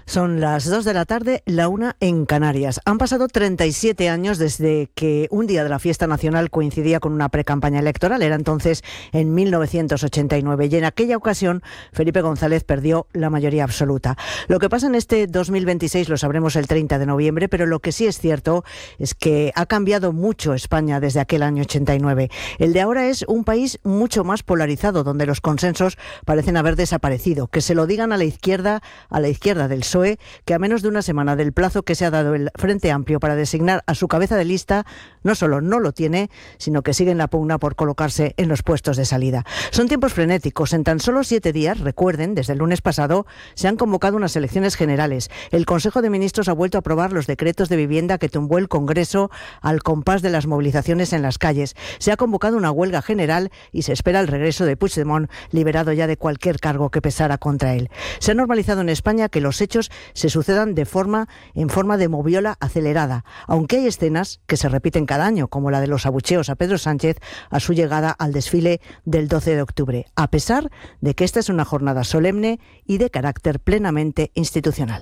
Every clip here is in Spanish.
Son las 2 de la tarde, la 1 en Canarias. Han pasado 37 años desde que un día de la fiesta nacional coincidía con una precampaña electoral. Era entonces en 1989 y en aquella ocasión Felipe González perdió la mayoría absoluta. Lo que pasa en este 2026 lo sabremos el 30 de noviembre, pero lo que sí es cierto es que ha cambiado mucho España desde aquel año 89. El de ahora es un país mucho más polarizado, donde los consensos parecen haber desaparecido. Que se lo digan a la izquierda del PSOE, que a menos de una semana del plazo que se ha dado el Frente Amplio para designar a su cabeza de lista, no solo no lo tiene, sino que sigue en la pugna por colocarse en los puestos de salida. Son tiempos frenéticos. En tan solo 7 días, recuerden, desde el lunes pasado, se han convocado unas elecciones generales. El Consejo de Ministros ha vuelto a aprobar los decretos de vivienda que tumbó el Congreso al compás de las movilizaciones en las calles. Se ha convocado una huelga general y se espera el regreso de Puigdemont, liberado ya de cualquier cargo que pesara contra él. Se ha normalizado en España que los hechos se sucedan en forma de moviola acelerada, aunque hay escenas que se repiten cada año, como la de los abucheos a Pedro Sánchez a su llegada al desfile del 12 de octubre, a pesar de que esta es una jornada solemne y de carácter plenamente institucional.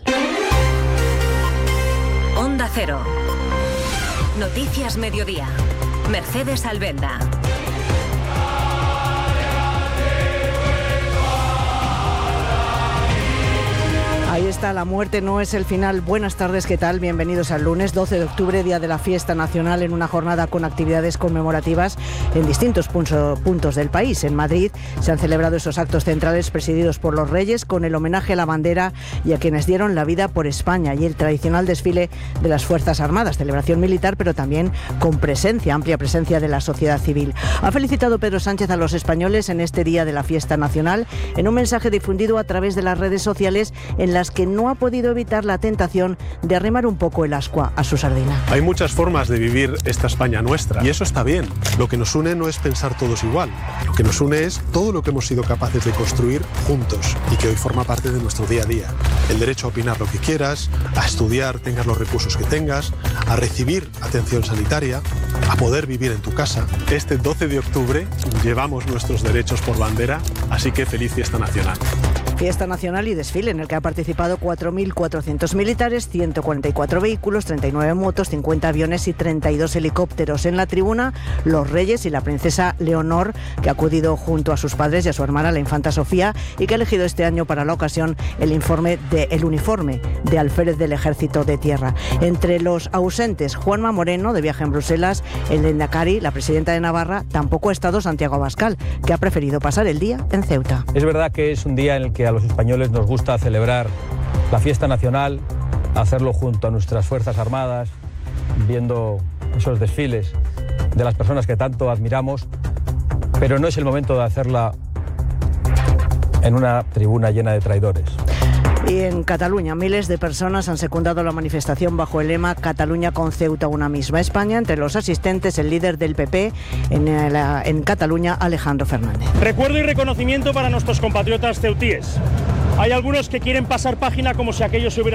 Onda Cero. Noticias Mediodía. Mercedes Albenda. Ahí está, la muerte no es el final. Buenas tardes, ¿qué tal? Bienvenidos al lunes 12 de octubre, día de la fiesta nacional, en una jornada con actividades conmemorativas en distintos puntos del país. En Madrid se han celebrado esos actos centrales presididos por los Reyes, con el homenaje a la bandera y a quienes dieron la vida por España, y el tradicional desfile de las Fuerzas Armadas, celebración militar, pero también con amplia presencia de la sociedad civil. Ha felicitado Pedro Sánchez a los españoles en este día de la fiesta nacional, en un mensaje difundido a través de las redes sociales, en las que no ha podido evitar la tentación de arrimar un poco el ascua a su sardina. Hay muchas formas de vivir esta España nuestra, y eso está bien. Lo que nos une no es pensar todos igual. Lo que nos une es todo lo que hemos sido capaces de construir juntos y que hoy forma parte de nuestro día a día. El derecho a opinar lo que quieras, a estudiar, tengas los recursos que tengas, a recibir atención sanitaria, a poder vivir en tu casa. Este 12 de octubre llevamos nuestros derechos por bandera, así que feliz fiesta nacional. Fiesta nacional y desfile en el que ha participado 4.400 militares, 144 vehículos, 39 motos, 50 aviones y 32 helicópteros. En la tribuna, los Reyes y la princesa Leonor, que ha acudido junto a sus padres y a su hermana, la infanta Sofía, y que ha elegido este año para la ocasión el uniforme de alférez del Ejército de Tierra. Entre los ausentes, Juanma Moreno, de viaje en Bruselas, el Lehendakari, la presidenta de Navarra. Tampoco ha estado Santiago Abascal, que ha preferido pasar el día en Ceuta. Es verdad que es un día en el que a los españoles nos gusta celebrar la fiesta nacional, hacerlo junto a nuestras Fuerzas Armadas, viendo esos desfiles de las personas que tanto admiramos, pero no es el momento de hacerla en una tribuna llena de traidores. Y en Cataluña, miles de personas han secundado la manifestación bajo el lema Cataluña con Ceuta una misma España. Entre los asistentes, el líder del PP en Cataluña, Alejandro Fernández. Recuerdo y reconocimiento para nuestros compatriotas ceutíes. Hay algunos que quieren pasar página como si aquello se hubiera